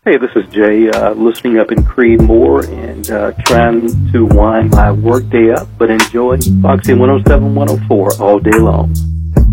Hey, this is Jay, listening up in Creedmoor and trying to wind my work day up, but enjoy Foxy 107, 104 all day long.